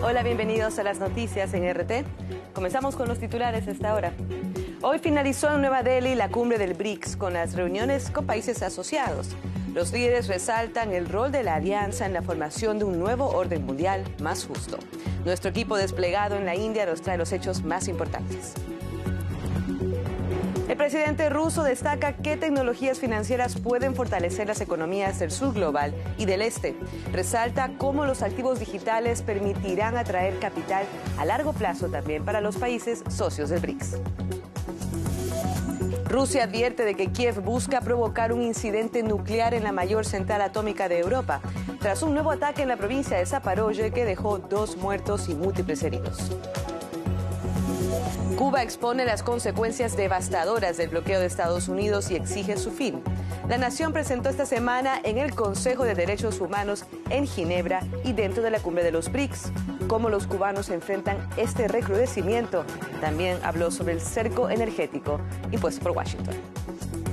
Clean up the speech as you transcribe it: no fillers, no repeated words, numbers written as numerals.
Hola, bienvenidos a las noticias en RT. Comenzamos con los titulares a esta hora. Hoy finalizó en Nueva Delhi la cumbre del BRICS con las reuniones con países asociados. Los líderes resaltan el rol de la alianza en la formación de un nuevo orden mundial más justo. Nuestro equipo desplegado en la India nos trae los hechos más importantes. El presidente ruso destaca qué tecnologías financieras pueden fortalecer las economías del sur global y del este. Resalta cómo los activos digitales permitirán atraer capital a largo plazo también para los países socios del BRICS. Rusia advierte de que Kiev busca provocar un incidente nuclear en la mayor central atómica de Europa, tras un nuevo ataque en la provincia de Zaporozhye que dejó 2 muertos y múltiples heridos. Cuba expone las consecuencias devastadoras del bloqueo de Estados Unidos y exige su fin. La nación presentó esta semana en el Consejo de Derechos Humanos en Ginebra y dentro de la cumbre de los BRICS cómo los cubanos enfrentan este recrudecimiento. También habló sobre el cerco energético impuesto por Washington.